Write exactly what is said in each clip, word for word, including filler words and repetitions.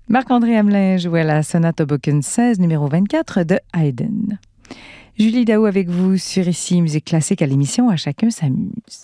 Marc-André Hamelin jouait la sonate Hoboken seize, numéro vingt-quatre de Haydn. Julie Daou avec vous sur Ici Musique Classique à l'émission À chacun s'amuse.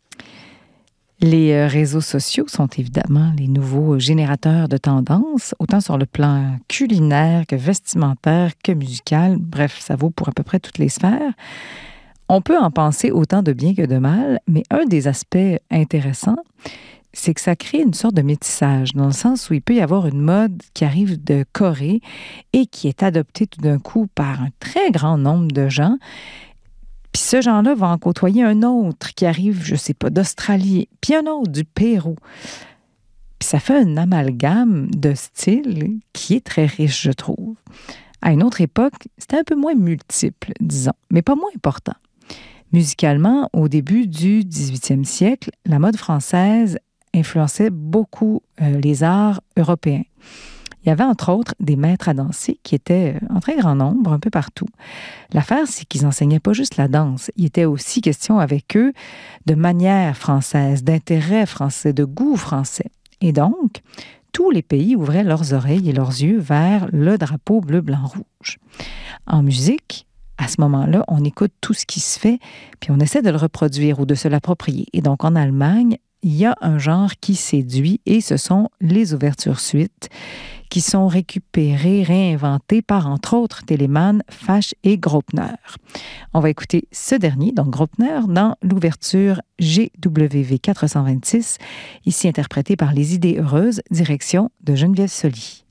Les réseaux sociaux sont évidemment les nouveaux générateurs de tendances, autant sur le plan culinaire que vestimentaire que musical. Bref, ça vaut pour à peu près toutes les sphères. On peut en penser autant de bien que de mal, mais un des aspects intéressants, c'est que ça crée une sorte de métissage, dans le sens où il peut y avoir une mode qui arrive de Corée et qui est adoptée tout d'un coup par un très grand nombre de gens. Puis ce genre-là va en côtoyer un autre qui arrive, je sais pas, d'Australie, puis un autre du Pérou. Puis ça fait un amalgame de styles qui est très riche, je trouve. À une autre époque, c'était un peu moins multiple, disons, mais pas moins important. Musicalement, au début du dix-huitième siècle, la mode française influençait beaucoup euh, les arts européens. Il y avait entre autres des maîtres à danser qui étaient en très grand nombre un peu partout. L'affaire, c'est qu'ils n'enseignaient pas juste la danse. Il était aussi question avec eux de manière française, d'intérêt français, de goût français. Et donc, tous les pays ouvraient leurs oreilles et leurs yeux vers le drapeau bleu-blanc-rouge. En musique, à ce moment-là, on écoute tout ce qui se fait, puis on essaie de le reproduire ou de se l'approprier. Et donc, en Allemagne, il y a un genre qui séduit et ce sont les ouvertures-suites qui sont récupérées, réinventées par, entre autres, Telemann, Fasch et Graupner. On va écouter ce dernier, donc Graupner, dans l'ouverture G W V quatre cent vingt-six, ici interprétée par Les Idées Heureuses, direction de Geneviève Soli.